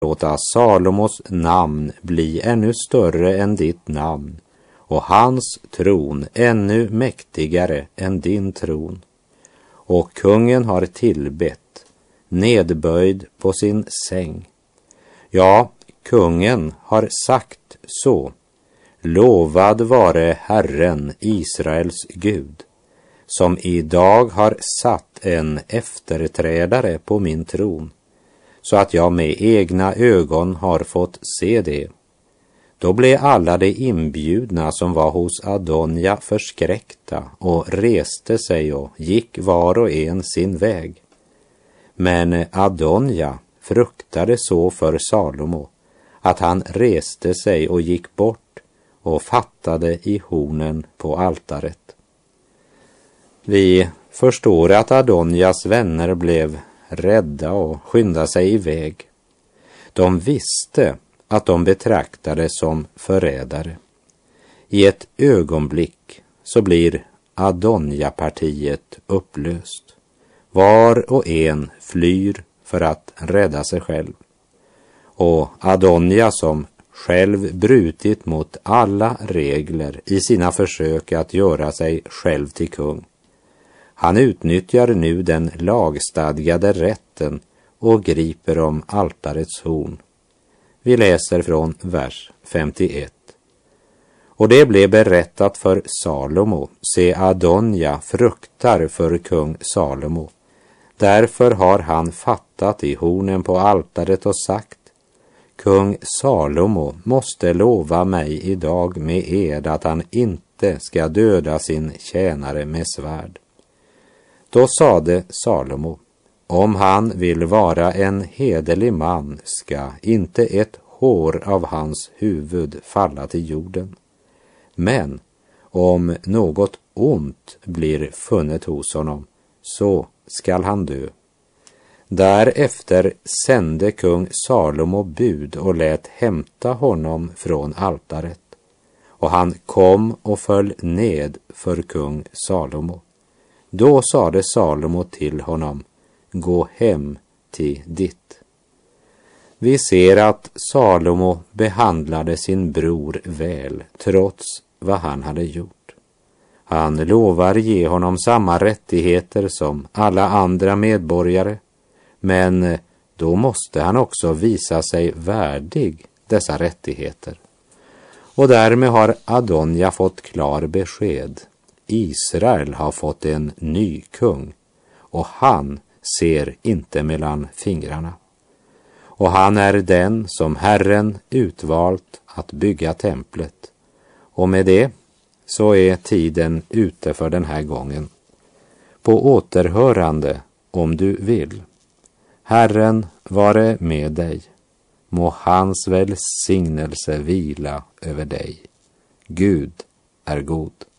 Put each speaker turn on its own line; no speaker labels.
låta Salomos namn bli ännu större än ditt namn och hans tron ännu mäktigare än din tron. Och kungen har tillbett, nedböjd på sin säng. Ja, kungen har sagt så: lovad vare Herren, Israels Gud, som idag har satt en efterträdare på min tron, så att jag med egna ögon har fått se det. Då blev alla de inbjudna som var hos Adonja förskräckta och reste sig och gick var och en sin väg. Men Adonja fruktade så för Salomo att han reste sig och gick bort och fattade i hornen på altaret. Vi förstår att Adonjas vänner blev rädda och skyndade sig iväg. De visste att de betraktades som förrädare. I ett ögonblick så blir Adonja-partiet upplöst. Var och en flyr för att rädda sig själv. Och Adonja, som själv brutit mot alla regler i sina försök att göra sig själv till kung, han utnyttjar nu den lagstadgade rätten och griper om altarets horn. Vi läser från vers 51. Och det blev berättat för Salomo: se, Adonja fruktar för kung Salomo. Därför har han fattat i hornen på altaret och sagt: kung Salomo måste lova mig idag med ed att han inte ska döda sin tjänare med svärd. Då sade Salomo: om han vill vara en hederlig man ska inte ett hår av hans huvud falla till jorden. Men om något ont blir funnet hos honom, så skall han dö. Därefter sände kung Salomo bud och lät hämta honom från altaret. Och han kom och föll ned för kung Salomo. Då sade Salomo till honom: gå hem till ditt. Vi ser att Salomo behandlade sin bror väl trots vad han hade gjort. Han lovar ge honom samma rättigheter som alla andra medborgare, men då måste han också visa sig värdig dessa rättigheter. Och därmed har Adonja fått klar besked. Israel har fått en ny kung och han ser inte mellan fingrarna. Och han är den som Herren utvalt att bygga templet. Och med det så är tiden ute för den här gången. På återhörande om du vill. Herren vare med dig. Må hans välsignelse vila över dig. Gud är god.